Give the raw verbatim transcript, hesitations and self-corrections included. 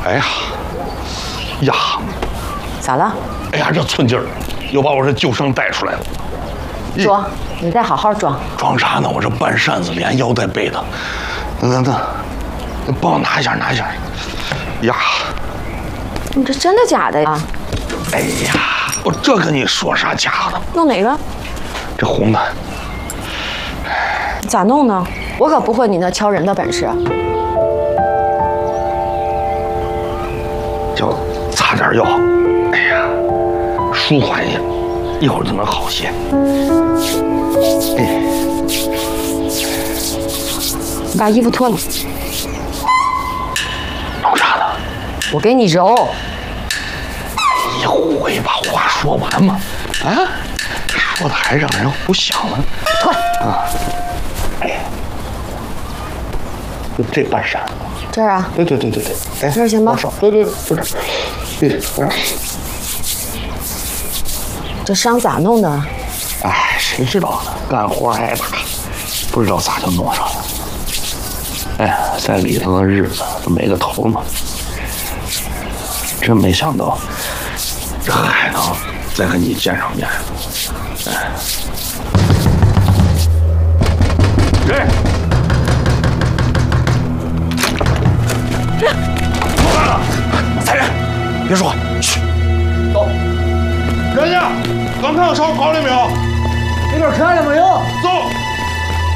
哎呀，呀， 咋了？ 哎呀，这寸劲儿，又把我这旧伤带出来了。 装，你得好好装。 装啥呢？我这半扇子连腰带背的。等等等，帮我拿一下，拿一下。呀， 你这真的假的呀？ 哎呀，我这跟你说啥假的？ 弄哪个？ 这红的。 咋弄呢？我可不会你那敲人的本事。 就擦点药，哎呀，舒缓一下，一会儿就能好些。哎， 你把衣服脱了。 弄啥呢？ 我给你揉。 一回把话说完嘛。啊，说的还让人胡想呢。 脱。 啊。哎呀，就这半扇。 这儿啊？ 对对对对对。哎， 这儿行吗？ 对对对，就这儿。对，这儿。 这伤咋弄的？ 哎，谁知道呢？干活挨打，不知道咋就弄上了。哎呀，在里头的日子都没个头嘛。真没想到，这还能再跟你见上面。哎，人，出来了！来人，别说话，去，走。人呢？刚看到烧跑了没有？ 那边看见没有？ 走。